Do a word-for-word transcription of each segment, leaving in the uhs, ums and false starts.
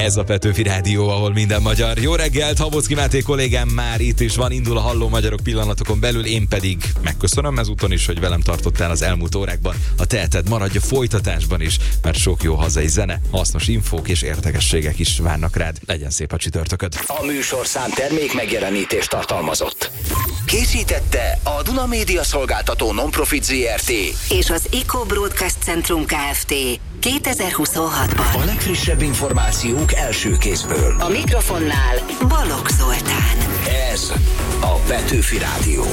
Ez a Petőfi Rádió, ahol minden magyar. Jó reggelt, Habocki Máté kollégám már itt is van, indul a Halló Magyarok pillanatokon belül, én pedig megköszönöm ezúton is, hogy velem tartottál az elmúlt órákban. A teheted maradj a folytatásban is, mert sok jó hazai zene, hasznos infók és érdekességek is várnak rád. Legyen szép a csütörtököd. A műsorszám termék megjelenítést tartalmazott. Készítette a Duna Média Szolgáltató Non-Profit zé er té és az Eco Broadcast Centrum Kft. kétezer-huszonhatban. A legfrissebb információk első kézből. A mikrofonnál Balogh Zoltán. Ez a Petőfi Rádió.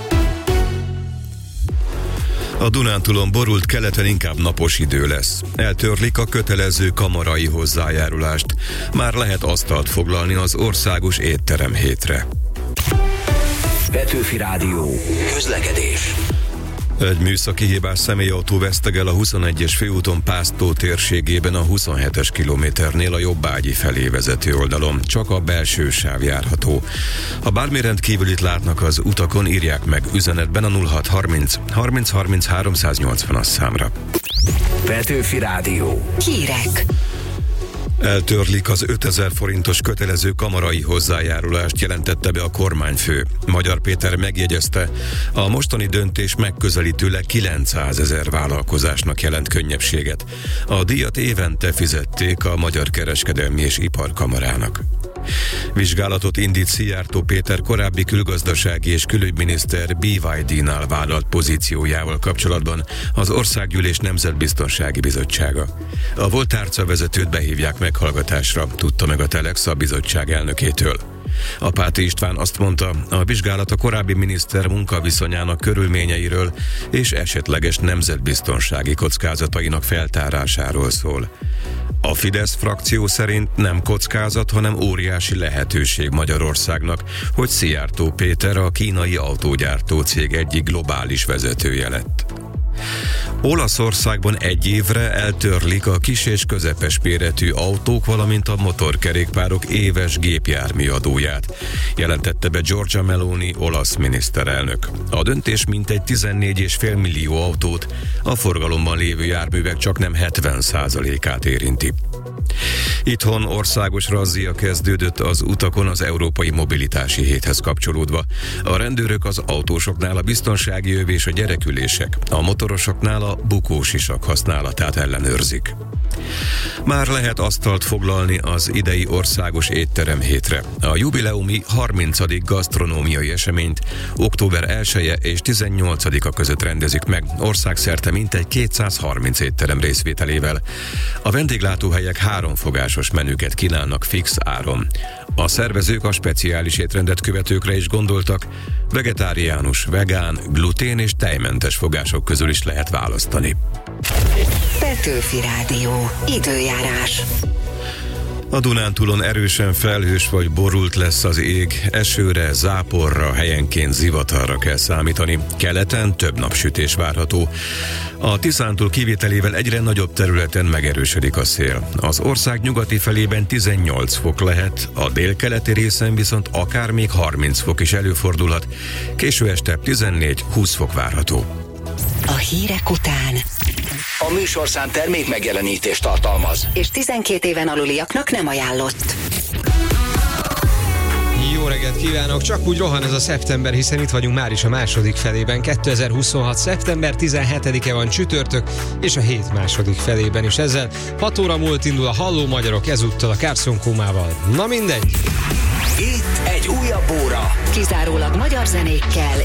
A Dunántúlon borult, keleten inkább napos idő lesz. Eltörlik a kötelező kamarai hozzájárulást. Már lehet asztalt foglalni az országos étterem hétre. Petőfi Rádió. Közlekedés. Egy műszaki hibás személyautó vesztegel a huszonegyes főúton Pásztó térségében a huszonhetes kilométernél a jobbágyi felé vezető oldalon. Csak a belső sáv járható. Ha bármi rendkívülit látnak az utakon, írják meg üzenetben a nulla hat harminc harminc harminc háromszáznyolcvanas számra. Petőfi Rádió. Hírek. Eltörlik az ötezer forintos kötelező kamarai hozzájárulást, jelentette be a kormányfő. Magyar Péter megjegyezte, a mostani döntés megközelítőleg kilencszázezer vállalkozásnak jelent könnyebbséget. A díjat évente fizették a Magyar Kereskedelmi és Iparkamarának. Vizsgálatot indít Szijjártó Péter korábbi külgazdasági és külügyminiszter bé vé dé-nál vállalt pozíciójával kapcsolatban az Országgyűlés Nemzetbiztonsági Bizottsága. A volt tárcavezetőt behívják meghallgatásra, tudta meg a Telex a bizottság elnökétől. Apáti István azt mondta, a vizsgálat a korábbi miniszter munkaviszonyának körülményeiről és esetleges nemzetbiztonsági kockázatainak feltárásáról szól. A Fidesz frakció szerint nem kockázat, hanem óriási lehetőség Magyarországnak, hogy Szijjártó Péter a kínai autógyártó cég egyik globális vezetője lett. Olaszországban egy évre eltörlik a kis és közepes méretű autók, valamint a motorkerékpárok éves gépjármű adóját, jelentette be Giorgia Meloni olasz miniszterelnök. A döntés mintegy tizennégy egész öt millió autót, a forgalomban lévő járművek csaknem hetven százalékát érinti. Itthon országos razzia kezdődött az utakon az Európai Mobilitási Héthez kapcsolódva. A rendőrök az autósoknál a biztonsági öv és a gyerekülések, a motorosoknál a bukósisak használatát ellenőrzik. Már lehet asztalt foglalni az idei országos étterem hétre. A jubileumi harmincadik gasztronómiai eseményt október elseje és tizennyolcadika között rendezik meg, országszerte mintegy kétszázharminc étterem részvételével. A vendéglátóhelyek háromfogásos menüket kínálnak fix áron. A szervezők a speciális étrendet követőkre is gondoltak, vegetáriánus, vegán, glutén és tejmentes fogások közül is lehet választani. Petőfi Rádió. Időjárás. A Dunántúlon erősen felhős vagy borult lesz az ég, esőre, záporra, helyenként zivatarra kell számítani. Keleten több napsütés várható. A Tiszántúl kivételével egyre nagyobb területen megerősödik a szél. Az ország nyugati felében tizennyolc fok lehet, a délkeleti részen viszont akár még harminc fok is előfordulhat. Késő este tizennégy-húsz fok várható. A hírek után A műsorszám termék megjelenítést tartalmaz. és tizenkét éven aluliaknak nem ajánlott. Jó reggelt kívánok! Csak úgy rohan ez a szeptember, hiszen itt vagyunk már is a második felében. kétezer-huszonhat. szeptember tizenhetedike van csütörtök, és a hét második felében is ezzel. hat óra múlt indul a Halló Magyarok, ezúttal a Carson Kumával. Na mindegy! Itt egy újabb óra. Kizárólag magyar zenékkel